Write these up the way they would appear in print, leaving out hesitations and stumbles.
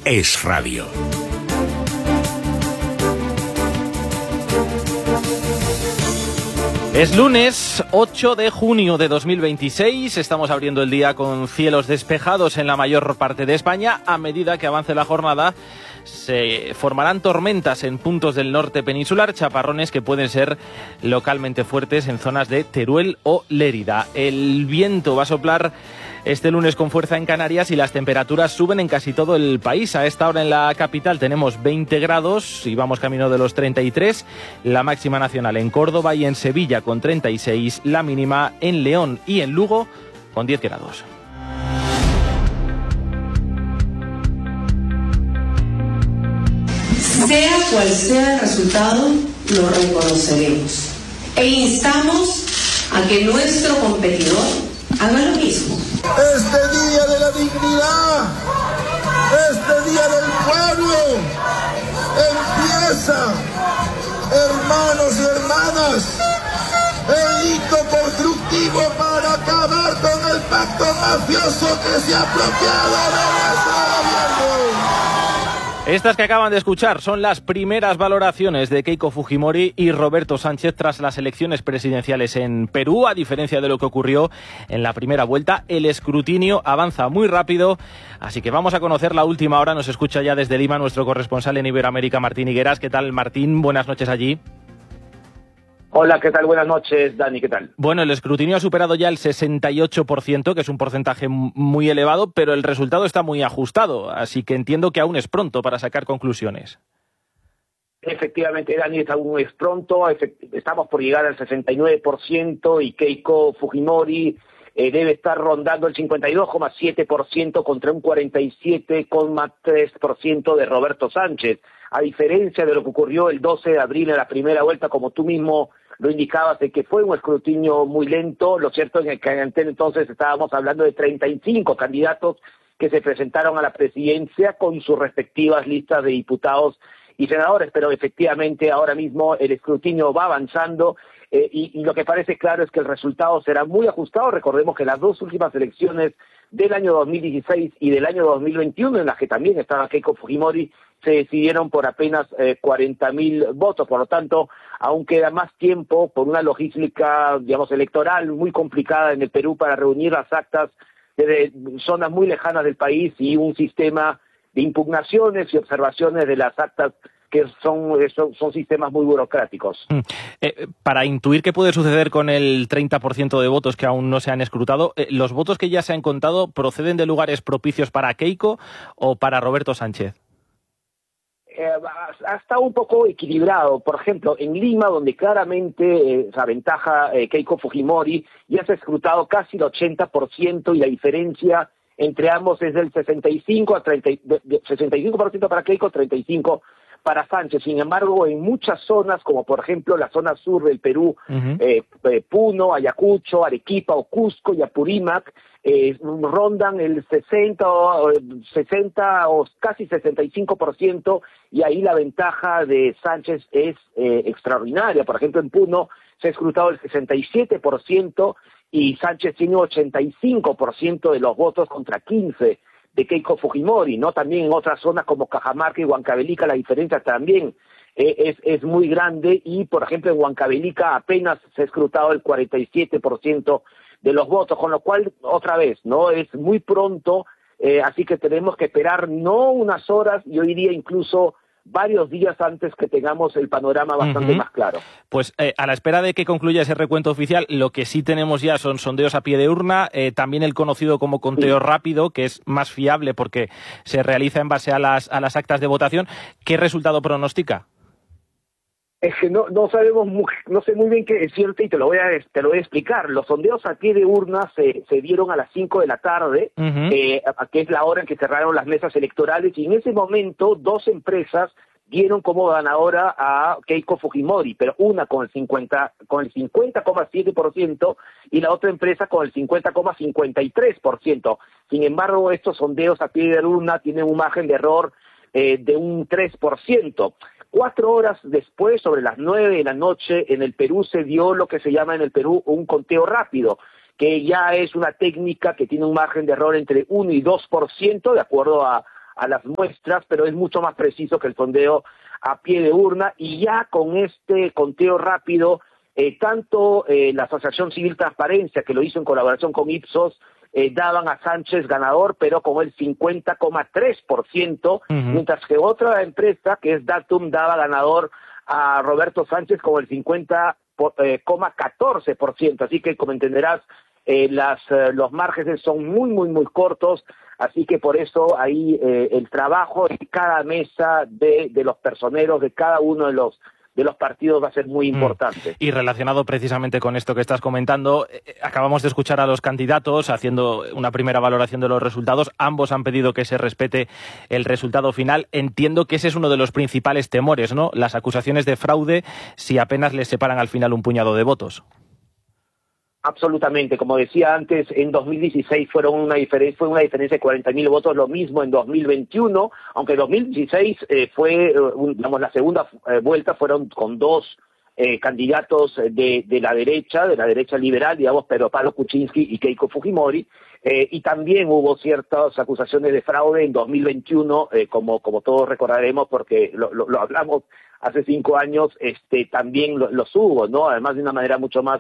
es radio. Es lunes 8 de junio de 2026, estamos abriendo el día con cielos despejados en la mayor parte de España. A medida que avance la jornada se formarán tormentas en puntos del norte peninsular, chaparrones que pueden ser localmente fuertes en zonas de Teruel o Lérida. El viento va a soplar este lunes con fuerza en Canarias y las temperaturas suben en casi todo el país. A esta hora en la capital tenemos 20 grados y vamos camino de los 33. La máxima nacional en Córdoba y en Sevilla con 36. La mínima en León y en Lugo con 10 grados. Sea cual sea el resultado, lo reconoceremos. E instamos a que nuestro competidor haga lo mismo. Este día de la dignidad, este día del pueblo, empieza, hermanos y hermanas, el hito constructivo para acabar con el pacto mafioso que se ha apropiado de nuestro gobierno. Estas que acaban de escuchar son las primeras valoraciones de Keiko Fujimori y Roberto Sánchez tras las elecciones presidenciales en Perú. A diferencia de lo que ocurrió en la primera vuelta, el escrutinio avanza muy rápido, así que vamos a conocer la última hora. Nos escucha ya desde Lima nuestro corresponsal en Iberoamérica, Martín Higueras. ¿Qué tal, Martín? Buenas noches allí. Hola, ¿qué tal? Buenas noches, Dani, ¿qué tal? Bueno, el escrutinio ha superado ya el 68%, que es un porcentaje muy elevado, pero el resultado está muy ajustado, así que entiendo que aún es pronto para sacar conclusiones. Efectivamente, Dani, aún es pronto, estamos por llegar al 69% y Keiko Fujimori debe estar rondando el 52,7% contra un 47,3% de Roberto Sánchez. A diferencia de lo que ocurrió el 12 de abril en la primera vuelta, como tú mismo lo indicabas, de que fue un escrutinio muy lento. Lo cierto es que en aquel entonces estábamos hablando de 35 candidatos que se presentaron a la presidencia con sus respectivas listas de diputados y senadores, pero efectivamente ahora mismo el escrutinio va avanzando y lo que parece claro es que el resultado será muy ajustado. Recordemos que las dos últimas elecciones del año 2016 y del año 2021, en las que también estaba Keiko Fujimori, se decidieron por apenas 40.000 votos. Por lo tanto, aún queda más tiempo por una logística, digamos, electoral muy complicada en el Perú para reunir las actas de zonas muy lejanas del país y un sistema de impugnaciones y observaciones de las actas que son sistemas muy burocráticos. Para intuir qué puede suceder con el 30% de votos que aún no se han escrutado, ¿los votos que ya se han contado proceden de lugares propicios para Keiko o para Roberto Sánchez? Ha estado un poco equilibrado. Por ejemplo, en Lima, donde claramente aventaja Keiko Fujimori, ya se ha escrutado casi el 80% y la diferencia entre ambos es del 65% para Keiko, 35% para Sánchez. Sin embargo, en muchas zonas, como por ejemplo la zona sur del Perú, Puno, Ayacucho, Arequipa o Cusco y Apurímac, rondan el 60 o casi 65%, y ahí la ventaja de Sánchez es extraordinaria. Por ejemplo, en Puno se ha escrutado el 67% y Sánchez tiene 85% de los votos contra 15% de Keiko Fujimori, ¿no? También en otras zonas como Cajamarca y Huancavelica la diferencia también es muy grande, y por ejemplo en Huancavelica apenas se ha escrutado el 47% de los votos, con lo cual otra vez, ¿no? Es muy pronto, así que tenemos que esperar no unas horas, yo diría incluso varios días antes que tengamos el panorama bastante más claro. Pues a la espera de que concluya ese recuento oficial, lo que sí tenemos ya son sondeos a pie de urna, también el conocido como conteo rápido, que es más fiable porque se realiza en base a las actas de votación. ¿Qué resultado pronostica? Es que no sabemos, no sé muy bien qué decirte y te lo voy a explicar. Los sondeos a pie de urna se dieron a las 5 de la tarde, que es la hora en que cerraron las mesas electorales, y en ese momento dos empresas dieron como ganadora a Keiko Fujimori, pero una con el 50,7% y la otra empresa con el 50,53%. Sin embargo, estos sondeos a pie de urna tienen un margen de error de un 3%. 4 horas después, sobre las 9 de la noche, en el Perú se dio lo que se llama en el Perú un conteo rápido, que ya es una técnica que tiene un margen de error entre 1 y 2%, de acuerdo a a las muestras, pero es mucho más preciso que el sondeo a pie de urna, y ya con este conteo rápido, tanto la Asociación Civil Transparencia, que lo hizo en colaboración con Ipsos, daban a Sánchez ganador, pero con el 50,3%, mientras que otra empresa, que es Datum, daba ganador a Roberto Sánchez con el 50,14%. Así que, como entenderás, los márgenes son muy cortos, así que por eso ahí el trabajo en cada mesa de los personeros de cada uno de los partidos va a ser muy importante. Y relacionado precisamente con esto que estás comentando, acabamos de escuchar a los candidatos haciendo una primera valoración de los resultados. Ambos han pedido que se respete el resultado final. Entiendo que ese es uno de los principales temores, ¿no? Las acusaciones de fraude si apenas les separan al final un puñado de votos. Absolutamente, como decía antes, en 2016 fue una diferencia de 40.000 votos, lo mismo en 2021, aunque en 2016 fue, la segunda vuelta fueron con dos candidatos de la derecha liberal, digamos, Pedro Pablo Kuczynski y Keiko Fujimori, y también hubo ciertas acusaciones de fraude en 2021, como todos recordaremos, porque lo hablamos hace 5 años, también los hubo, ¿no? Además de una manera mucho más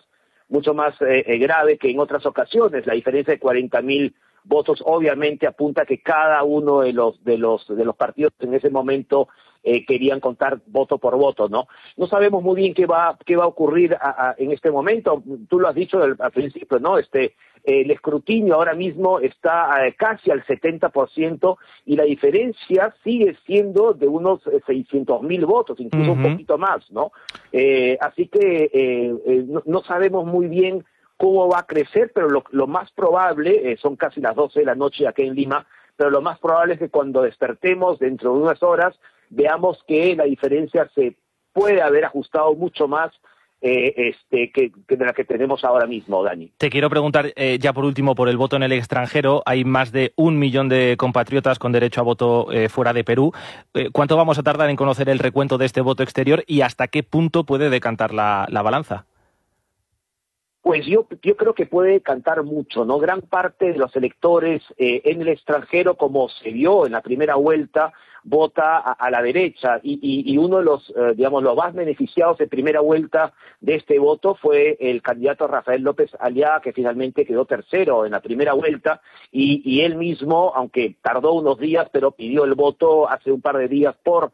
grave que en otras ocasiones. La diferencia de 40.000 votos obviamente apunta a que cada uno de los partidos en ese momento querían contar voto por voto, ¿no? No sabemos muy bien qué va a ocurrir en este momento. Tú lo has dicho al principio, ¿no? El escrutinio ahora mismo está casi al 70% y la diferencia sigue siendo de unos 600.000 votos, incluso un poquito más, ¿no? Así que no sabemos muy bien cómo va a crecer, pero lo más probable, son casi las 12 de la noche aquí en Lima, pero lo más probable es que cuando despertemos dentro de unas horas veamos que la diferencia se puede haber ajustado mucho más que de la que tenemos ahora mismo, Dani. Te quiero preguntar ya por último por el voto en el extranjero. Hay más de 1 millón de compatriotas con derecho a voto fuera de Perú. ¿Cuánto vamos a tardar en conocer el recuento de este voto exterior y hasta qué punto puede decantar la balanza? Pues yo creo que puede decantar mucho, ¿no? Gran parte de los electores en el extranjero, como se vio en la primera vuelta, vota a la derecha y uno de los, los más beneficiados de primera vuelta de este voto fue el candidato Rafael López Aliaga, que finalmente quedó tercero en la primera vuelta y él mismo, aunque tardó unos días, pero pidió el voto hace un par de días por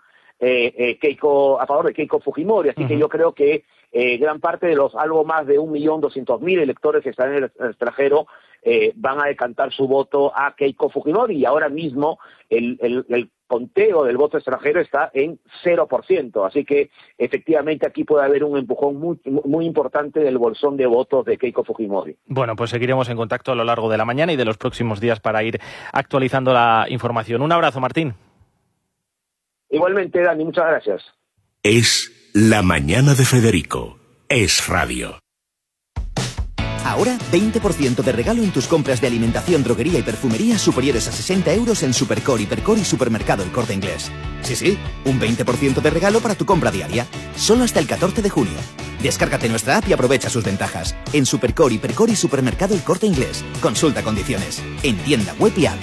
a favor de Keiko Fujimori, así que yo creo que gran parte de los algo más de 1.200.000 electores que están en el extranjero van a decantar su voto a Keiko Fujimori y ahora mismo el conteo del voto extranjero está en 0%, así que efectivamente aquí puede haber un empujón muy importante del bolsón de votos de Keiko Fujimori. Bueno, pues seguiremos en contacto a lo largo de la mañana y de los próximos días para ir actualizando la información. Un abrazo, Martín. Igualmente, Dani, muchas gracias. Es La Mañana de Federico. Es radio. Ahora, 20% de regalo en tus compras de alimentación, droguería y perfumería superiores a 60 euros en Supercore, Hipercore y Supermercado El Corte Inglés. Sí, un 20% de regalo para tu compra diaria. Solo hasta el 14 de junio. Descárgate nuestra app y aprovecha sus ventajas. En Supercore, Hipercore y Supermercado El Corte Inglés. Consulta condiciones. En tienda web y app.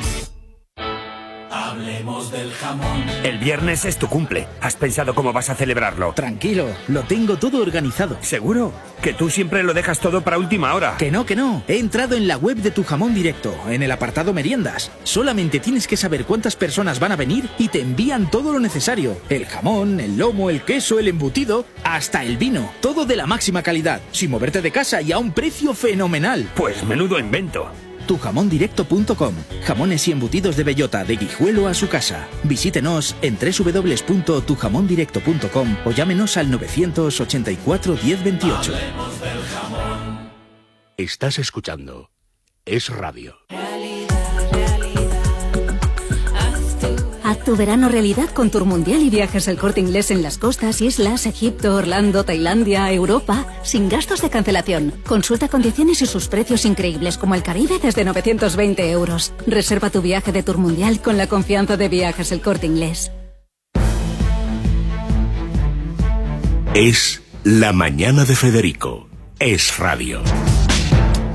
Hablemos del jamón. El viernes es tu cumple. ¿Has pensado cómo vas a celebrarlo? Tranquilo, lo tengo todo organizado. ¿Seguro? Que tú siempre lo dejas todo para última hora. Que no. He entrado en la web de Tu Jamón Directo, en el apartado meriendas. Solamente tienes que saber cuántas personas van a venir y te envían todo lo necesario. El jamón, el lomo, el queso, el embutido, hasta el vino. Todo de la máxima calidad, sin moverte de casa y a un precio fenomenal. Pues menudo invento. Tujamondirecto.com. Jamones y embutidos de bellota, de Guijuelo a su casa. Visítenos en www.tujamondirecto.com o llámenos al 984 1028. Estás escuchando Es Radio. Haz tu verano realidad con Tour Mundial y Viajes El Corte Inglés en las costas, islas, Egipto, Orlando, Tailandia, Europa, sin gastos de cancelación. Consulta condiciones y sus precios increíbles como el Caribe desde 920 euros. Reserva tu viaje de Tour Mundial con la confianza de Viajes El Corte Inglés. Es La Mañana de Federico. Es radio.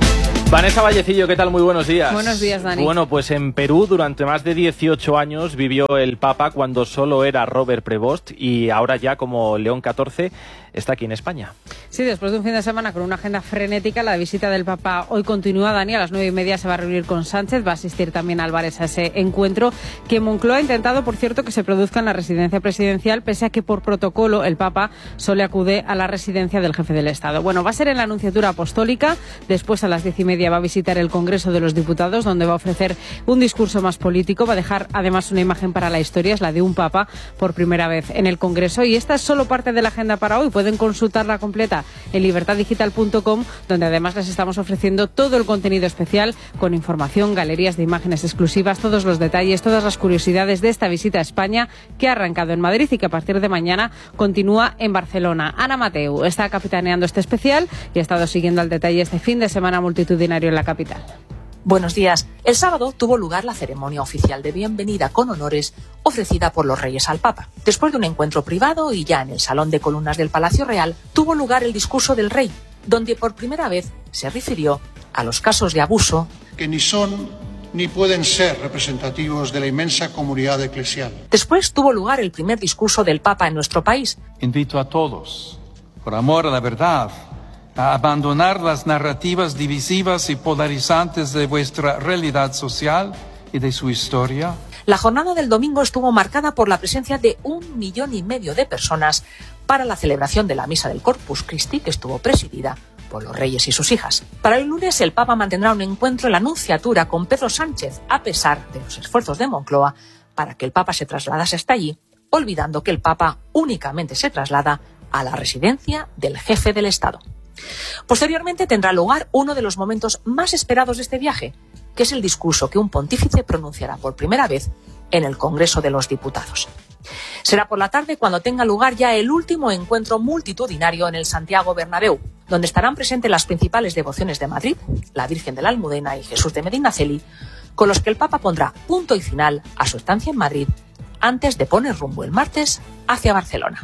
Vanessa Vallecillo, ¿qué tal? Muy buenos días. Buenos días, Dani. Bueno, pues en Perú durante más de 18 años vivió el Papa cuando solo era Robert Prevost y ahora ya como León XIV está aquí en España. Sí, después de un fin de semana con una agenda frenética, la visita del Papa hoy continúa. Dani, a las 9:30 se va a reunir con Sánchez, va a asistir también Álvarez a ese encuentro, que Moncloa ha intentado, por cierto, que se produzca en la residencia presidencial, pese a que por protocolo el Papa solo acude a la residencia del jefe del Estado. Bueno, va a ser en la Anunciatura Apostólica, después a las 10:30 va a visitar el Congreso de los Diputados, donde va a ofrecer un discurso más político, va a dejar además una imagen para la historia, es la de un Papa por primera vez en el Congreso, y esta es solo parte de la agenda para hoy. Pueden consultarla completa en libertaddigital.com, donde además les estamos ofreciendo todo el contenido especial con información, galerías de imágenes exclusivas, todos los detalles, todas las curiosidades de esta visita a España que ha arrancado en Madrid y que a partir de mañana continúa en Barcelona. Ana Mateu está capitaneando este especial y ha estado siguiendo al detalle este fin de semana multitudinario en la capital. Buenos días. El sábado tuvo lugar la ceremonia oficial de bienvenida con honores ofrecida por los Reyes al Papa. Después de un encuentro privado y ya en el Salón de Columnas del Palacio Real, tuvo lugar el discurso del Rey, donde por primera vez se refirió a los casos de abuso que ni son ni pueden ser representativos de la inmensa comunidad eclesial. Después tuvo lugar el primer discurso del Papa en nuestro país. Invito a todos, por amor a la verdad, a abandonar las narrativas divisivas y polarizantes de vuestra realidad social y de su historia. La jornada del domingo estuvo marcada por la presencia de 1,5 millones de personas para la celebración de la Misa del Corpus Christi, que estuvo presidida por los reyes y sus hijas. Para el lunes, el Papa mantendrá un encuentro en la Anunciatura con Pedro Sánchez, a pesar de los esfuerzos de Moncloa para que el Papa se trasladase hasta allí, olvidando que el Papa únicamente se traslada a la residencia del jefe del Estado. Posteriormente tendrá lugar uno de los momentos más esperados de este viaje, que es el discurso que un pontífice pronunciará por primera vez en el Congreso de los Diputados. Será por la tarde cuando tenga lugar ya el último encuentro multitudinario en el Santiago Bernabéu, donde estarán presentes las principales devociones de Madrid, la Virgen de la Almudena y Jesús de Medinaceli, con los que el Papa pondrá punto y final a su estancia en Madrid antes de poner rumbo el martes hacia Barcelona.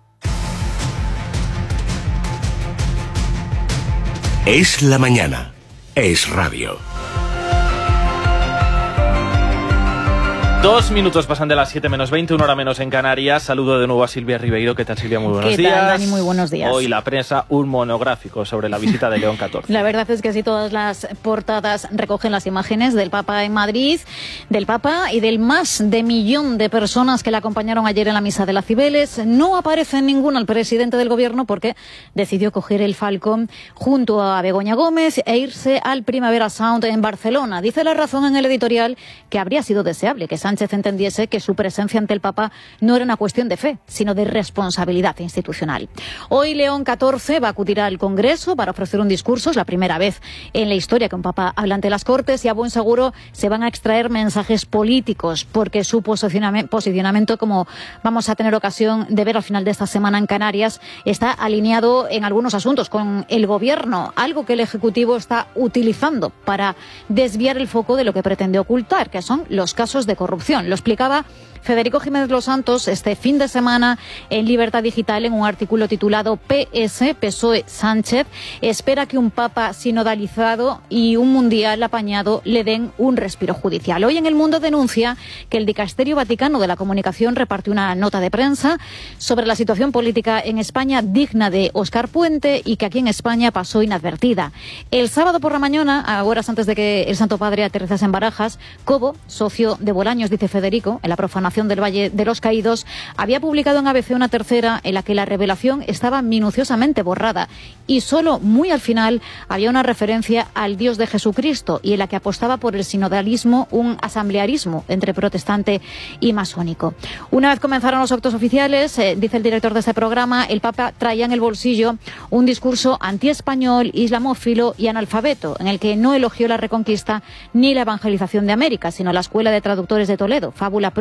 Es la mañana. Es radio. 2 minutos pasan de las 7 menos 20, 1 hora menos en Canarias. Saludo de nuevo a Silvia Ribeiro. ¿Qué tal, Silvia? Muy buenos días. ¿Qué tal, Dani? Muy buenos días. Hoy la prensa, un monográfico sobre la visita de León XIV. La verdad es que sí, todas las portadas recogen las imágenes del Papa en Madrid, del Papa y del más de 1 millón de personas que le acompañaron ayer en la Misa de las Cibeles. No aparece en ninguna el presidente del Gobierno porque decidió coger el Falcon junto a Begoña Gómez e irse al Primavera Sound en Barcelona. Dice La Razón en el editorial que habría sido deseable que Sánchez entendiese que su presencia ante el Papa no era una cuestión de fe, sino de responsabilidad institucional. Hoy León XIV va a acudir al Congreso para ofrecer un discurso. Es la primera vez en la historia que un Papa habla ante las Cortes y a buen seguro se van a extraer mensajes políticos, porque su posicionamiento, como vamos a tener ocasión de ver al final de esta semana en Canarias, está alineado en algunos asuntos con el Gobierno, algo que el Ejecutivo está utilizando para desviar el foco de lo que pretende ocultar, que son los casos de corrupción. Lo explicaba Federico Jiménez Los Santos este fin de semana en Libertad Digital en un artículo titulado PS, PSOE, Sánchez espera que un Papa sinodalizado y un mundial apañado le den un respiro judicial. Hoy en El Mundo denuncia que el Dicasterio Vaticano de la Comunicación repartió una nota de prensa sobre la situación política en España digna de Óscar Puente y que aquí en España pasó inadvertida. El sábado por la mañana, a horas antes de que el Santo Padre aterrizase en Barajas, Cobo, socio de Bolaños, dice Federico, en la profanación del Valle de los Caídos, había publicado en ABC una tercera en la que la revelación estaba minuciosamente borrada y solo muy al final había una referencia al Dios de Jesucristo y en la que apostaba por el sinodalismo, un asamblearismo entre protestante y masónico. Una vez comenzaron los actos oficiales, dice el director de este programa, el Papa traía en el bolsillo un discurso antiespañol, islamófilo y analfabeto, en el que no elogió la Reconquista ni la evangelización de América, sino la Escuela de Traductores de Toledo, fábula progre, dice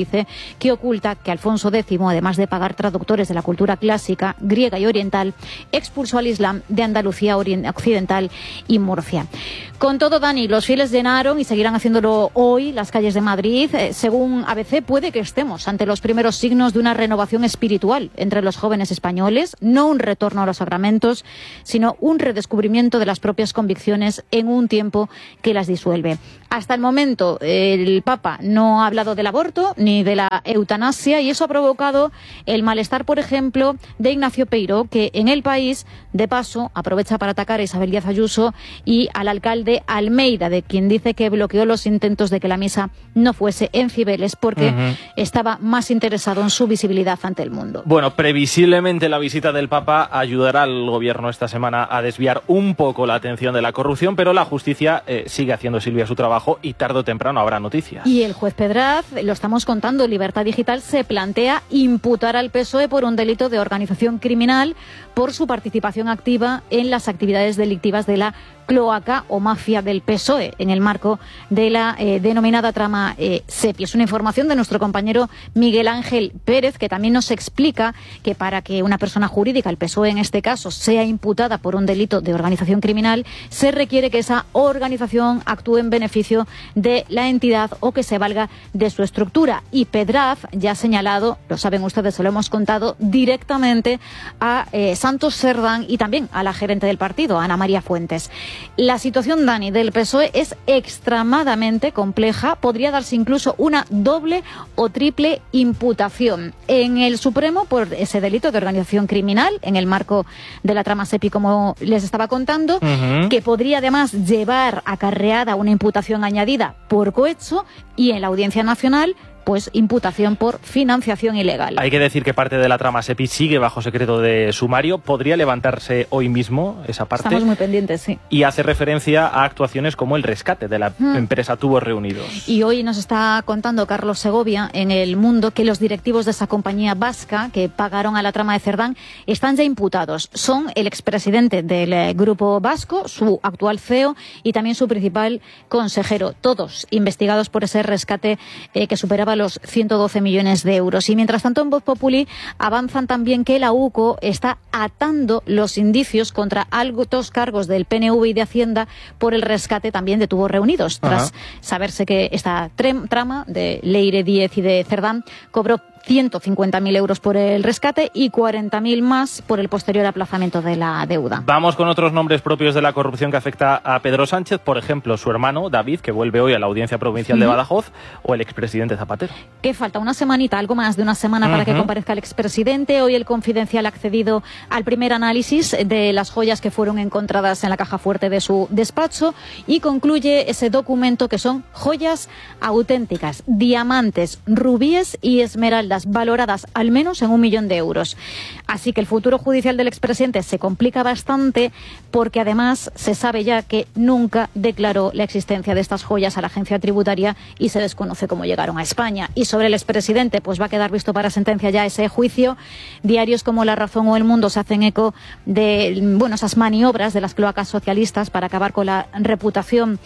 dice que oculta que Alfonso X, además de pagar traductores de la cultura clásica, griega y oriental, expulsó al Islam de Andalucía Occidental y Murcia. Con todo, Dani, los fieles llenaron y seguirán haciéndolo hoy las calles de Madrid. Según ABC, puede que estemos ante los primeros signos de una renovación espiritual entre los jóvenes españoles, no un retorno a los sacramentos, sino un redescubrimiento de las propias convicciones en un tiempo que las disuelve. Hasta el momento, el Papa no ha hablado del aborto ni de la eutanasia, y eso ha provocado el malestar, por ejemplo, de Ignacio Peiró, que en El País, de paso, aprovecha para atacar a Isabel Díaz Ayuso y al alcalde Almeida, de quien dice que bloqueó los intentos de que la misa no fuese en Cibeles porque estaba más interesado en su visibilidad ante el mundo. Bueno, previsiblemente la visita del Papa ayudará al gobierno esta semana a desviar un poco la atención de la corrupción, pero la justicia sigue haciendo, Silvia, su trabajo, y tarde o temprano habrá noticias. Y el juez Pedraz, lo estamos contando, Libertad Digital se plantea imputar al PSOE por un delito de organización criminal por su participación activa en las actividades delictivas de la cloaca o mafia del PSOE en el marco de la denominada trama SEPI. Es una información de nuestro compañero Miguel Ángel Pérez, que también nos explica que para que una persona jurídica, el PSOE en este caso, sea imputada por un delito de organización criminal, se requiere que esa organización actúe en beneficio de la entidad o que se valga de su estructura. Y Pedraz ya ha señalado, lo saben ustedes, se lo hemos contado, directamente a Santos Cerdán y también a la gerente del partido, Ana María Fuentes. La situación, Dani, del PSOE es extremadamente compleja. Podría darse incluso una doble o triple imputación en el Supremo por ese delito de organización criminal en el marco de la trama SEPI, como les estaba contando, que podría además llevar acarreada una imputación añadida por cohecho, y en la Audiencia Nacional pues imputación por financiación ilegal. Hay que decir que parte de la trama SEPI sigue bajo secreto de sumario. ¿Podría levantarse hoy mismo esa parte? Estamos muy pendientes, sí. Y hace referencia a actuaciones como el rescate de la empresa Tubos Reunidos. Y hoy nos está contando Carlos Segovia en El Mundo que los directivos de esa compañía vasca que pagaron a la trama de Cerdán están ya imputados. Son el expresidente del Grupo Vasco, su actual CEO y también su principal consejero. Todos investigados por ese rescate que superaba los 112 millones de euros. Y mientras tanto, en Voz Populi avanzan también que la UCO está atando los indicios contra altos cargos del PNV y de Hacienda por el rescate también de Tubos Reunidos, tras saberse que esta trama de Leire Díez y de Cerdán cobró 150.000 euros por el rescate y 40.000 más por el posterior aplazamiento de la deuda. Vamos con otros nombres propios de la corrupción que afecta a Pedro Sánchez, por ejemplo, su hermano David, que vuelve hoy a la Audiencia Provincial de Badajoz, o el expresidente Zapatero. ¿Qué falta? Una semanita, algo más de una semana para que comparezca el expresidente. Hoy el Confidencial ha accedido al primer análisis de las joyas que fueron encontradas en la caja fuerte de su despacho y concluye ese documento que son joyas auténticas, diamantes, rubíes y esmeraldas, valoradas al menos en 1 millón de euros. Así que el futuro judicial del expresidente se complica bastante porque además se sabe ya que nunca declaró la existencia de estas joyas a la agencia tributaria y se desconoce cómo llegaron a España. Y sobre el expresidente, pues va a quedar visto para sentencia ya ese juicio. Diarios como La Razón o El Mundo se hacen eco de esas maniobras de las cloacas socialistas para acabar con la reputación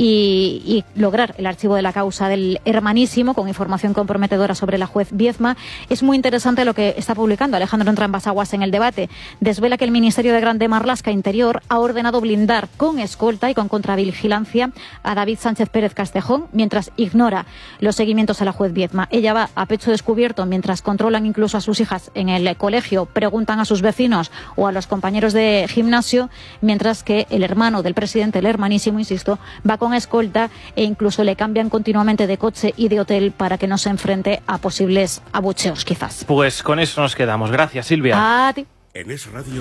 y lograr el archivo de la causa del hermanísimo, con información comprometedora sobre la juez Viezma. Es muy interesante lo que está publicando Alejandro Entrambas-Aguas en El Debate. Desvela que el Ministerio de Grande Marlaska Interior ha ordenado blindar con escolta y con contravigilancia a David Sánchez Pérez Castejón mientras ignora los seguimientos a la juez Viezma. Ella va a pecho descubierto mientras controlan incluso a sus hijas en el colegio, preguntan a sus vecinos o a los compañeros de gimnasio, mientras que el hermano del presidente, el hermanísimo, insisto, va con escolta e incluso le cambian continuamente de coche y de hotel para que no se enfrente a posibles abucheos, quizás. Pues con eso nos quedamos. Gracias, Silvia. A ti. En Es Radio.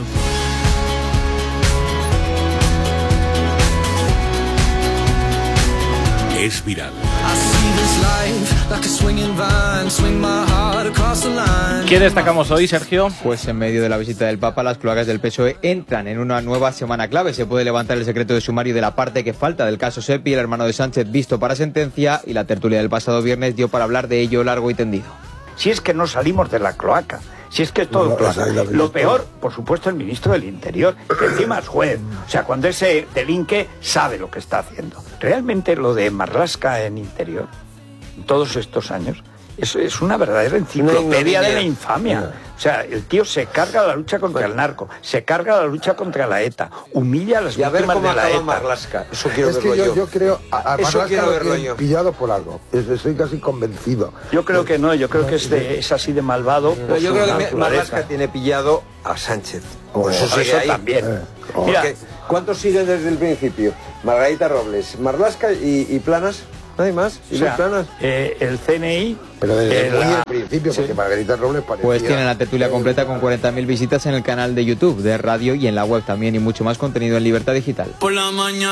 Es viral. ¿Qué destacamos hoy, Sergio? Pues en medio de la visita del Papa, las cloacas del PSOE entran en una nueva semana clave. Se puede levantar el secreto de sumario de la parte que falta del caso SEPI, el hermano de Sánchez visto para sentencia, y la tertulia del pasado viernes dio para hablar de ello largo y tendido. Si es que no salimos de la cloaca, si es que es todo cloaca. Lo peor, por supuesto, el ministro del Interior, que encima es juez. O sea, cuando ese delinque sabe lo que está haciendo. Realmente lo de Marlaska en Interior, todos estos años, Eso es una verdadera enciclopedia de la infamia. O sea, el tío se carga la lucha contra el narco, se carga la lucha contra la ETA, humilla a las víctimas de la ETA. Marlaska. Eso quiero verlo yo creo a Marlaska lo tienen pillado por algo. Estoy casi convencido. Yo creo que no, yo creo que es así de malvado. Pero yo creo que Marlaska tiene pillado a Sánchez. Eso sigue ahí. También. Mira, ¿cuántos siguen desde el principio? Margarita Robles, Marlaska y Planas. ¿Nadie más? ¿Y Luis Planas? El CNI... Pero desde el principio, porque Margarita Robles parecía... Pues tienen la tertulia completa con 40.000 visitas en el canal de YouTube de radio y en la web también, y mucho más contenido en Libertad Digital. Por la mañana.